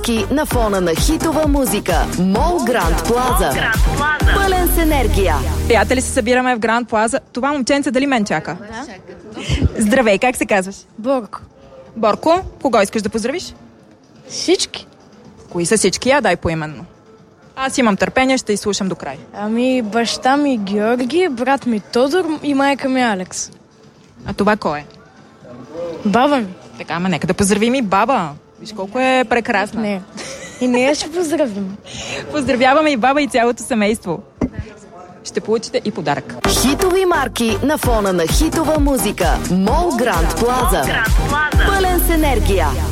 На фона на хитова музика. Мол Гранд Плаза. Пълен с енергия. Приятели, се събираме в Гранд Плаза. Това момченце дали мен чака? Да. Здравей, как се казваш? Борко. Борко, кого искаш да поздравиш? Всички. Кои са всички? Я дай поименно. Аз имам търпение, ще изслушам до край. Баща ми Георги, брат ми Тодор и майка ми Алекс. А това кой е? Баба ми. Така, ама нека да поздравим и баба. Виж колко е прекрасна. Не. И нея ще поздравим. Поздравяваме и баба и цялото семейство. Ще получите и подарък. Хитови марки на фона на хитова музика. Мол Гранд Плаза. Пълен с енергия.